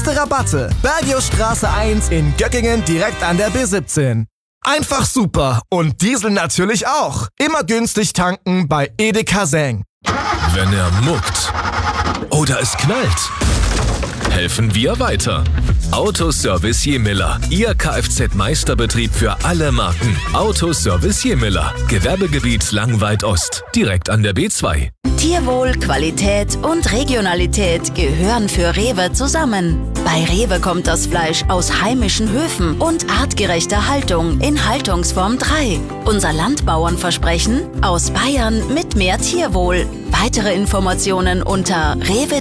fette Rabatte. Bergiusstraße 1 in Göckingen direkt an der B17. Einfach super und Diesel natürlich auch. Immer günstig tanken bei Edeka Seng. Wenn er muckt oder es knallt, helfen wir weiter. Autoservice Jemiller, Ihr Kfz-Meisterbetrieb für alle Marken. Autoservice Jemiller, Gewerbegebiet Langweid Ost, direkt an der B2. Tierwohl, Qualität und Regionalität gehören für Rewe zusammen. Bei Rewe kommt das Fleisch aus heimischen Höfen und artgerechter Haltung in Haltungsform 3. Unser Landbauernversprechen: aus Bayern mit mehr Tierwohl. Weitere Informationen unter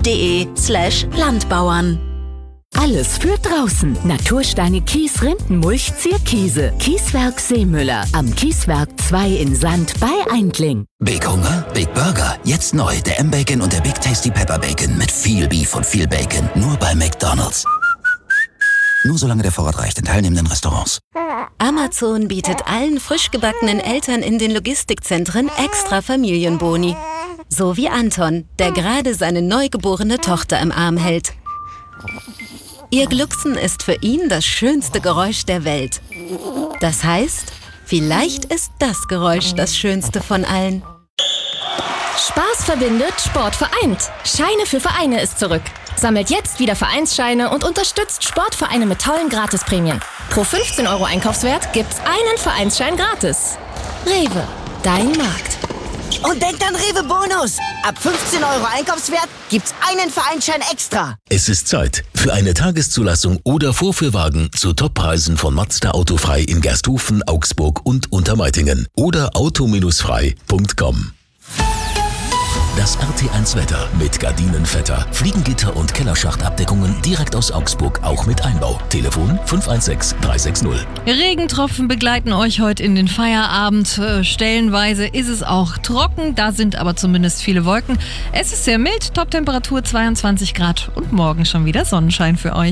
rewe.de/Landbauern. Alles für draußen. Natursteine Kies, Rindenmulch, Zierkiese. Kieswerk Seemüller. Am Kieswerk 2 in Sand bei Eindling. Big Hunger, Big Burger. Jetzt neu der M-Bacon und der Big Tasty Pepper Bacon mit viel Beef und viel Bacon. Nur bei McDonald's. Nur solange der Vorrat reicht in teilnehmenden Restaurants. Amazon bietet allen frisch gebackenen Eltern in den Logistikzentren extra Familienboni. So wie Anton, der gerade seine neugeborene Tochter im Arm hält. Ihr Glucksen ist für ihn das schönste Geräusch der Welt. Das heißt, vielleicht ist das Geräusch das schönste von allen. Spaß verbindet, Sport vereint. Scheine für Vereine ist zurück. Sammelt jetzt wieder Vereinsscheine und unterstützt Sportvereine mit tollen Gratisprämien. Pro 15 € Einkaufswert gibt's einen Vereinsschein gratis. Rewe, dein Markt. Und denkt an Rewe Bonus. Ab 15 € Einkaufswert gibt's einen Vereinsschein extra. Es ist Zeit für eine Tageszulassung oder Vorführwagen zu Toppreisen von Mazda Autofrei in Gersthofen, Augsburg und Untermeitingen oder auto-frei.com. Das RT1 Wetter mit Gardinenvetter, Fliegengitter und Kellerschachtabdeckungen direkt aus Augsburg, auch mit Einbau. Telefon 516 360. Regentropfen begleiten euch heute in den Feierabend. Stellenweise ist es auch trocken, da sind aber zumindest viele Wolken. Es ist sehr mild, Toptemperatur 22 Grad und morgen schon wieder Sonnenschein für euch.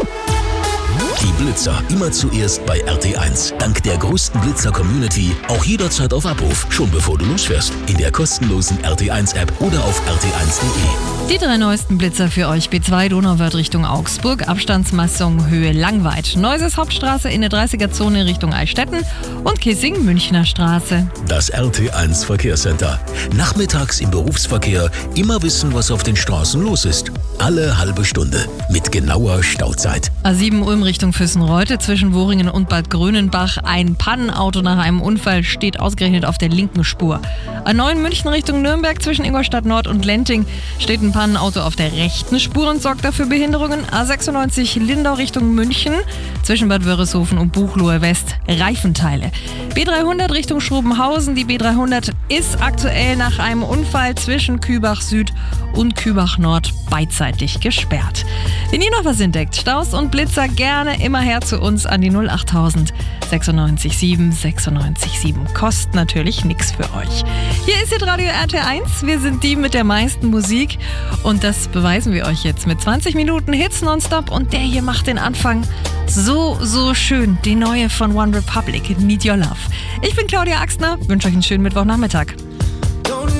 Die Blitzer immer zuerst bei RT1. Dank der größten Blitzer-Community auch jederzeit auf Abruf, schon bevor du losfährst. In der kostenlosen RT1-App oder auf rt1.de. Die 3 neuesten Blitzer für euch. B2 Donauwörth Richtung Augsburg, Abstandsmessung Höhe Langweid. Neuses Hauptstraße in der 30er-Zone Richtung Eichstätten und Kissing Münchner Straße. Das RT1 Verkehrscenter. Nachmittags im Berufsverkehr immer wissen, was auf den Straßen los ist. Alle halbe Stunde mit genauer Stauzeit. A7 Ulm Richtung Füssenreute zwischen Woringen und Bad Grönenbach. Ein Pannenauto nach einem Unfall steht ausgerechnet auf der linken Spur. A9 München Richtung Nürnberg zwischen Ingolstadt Nord und Lenting steht ein Pannenauto auf der rechten Spur und sorgt dafür Behinderungen. A96 Lindau Richtung München zwischen Bad Wörishofen und Buchloe West Reifenteile. B300 Richtung Schrobenhausen. Die B300 ist aktuell nach einem Unfall zwischen Kübach Süd und Kübach Nord beidseitig gesperrt. Wenn ihr noch was entdeckt, Staus und Blitzer, gerne immer her zu uns an die 08000 96 7 96 7. Kostet natürlich nichts für euch. Hier ist jetzt Radio RT1. Wir sind die mit der meisten Musik und das beweisen wir euch jetzt mit 20 Minuten Hits nonstop und der hier macht den Anfang so schön. Die neue von One Republic, Need Your Love. Ich bin Claudia Axner, wünsche euch einen schönen Mittwochnachmittag.